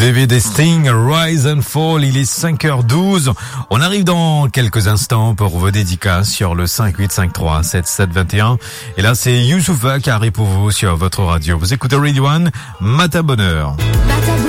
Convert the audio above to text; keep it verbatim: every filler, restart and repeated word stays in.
David et Sting, Rise and Fall, il est cinq heures douze. On arrive dans quelques instants pour vos dédicaces sur le cinq huit cinq trois sept sept deux un. Et là, c'est Youssoupha qui arrive pour vous sur votre radio. Vous écoutez Radio One, Matin Bonheur.